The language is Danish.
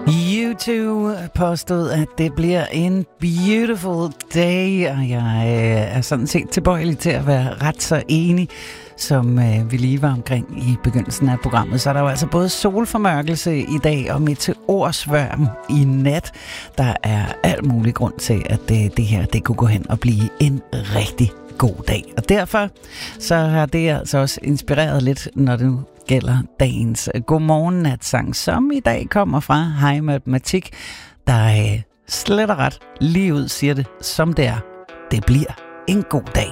U2 påstod, at det bliver en beautiful day, og jeg er sådan set tilbøjelig til at være ret så enig, som vi lige var omkring i begyndelsen af programmet. Så er der jo altså både solformørkelse i dag og meteorsværm i nat. Der er alt mulig grund til, at det her det kunne gå hen og blive en rigtig god dag. Og derfor så har det altså også inspireret lidt, når det nu gælder dagens godmorgen-natsang, som i dag kommer fra High Matematik, der slet og ret lige ud siger det, som det er. Det bliver en god dag.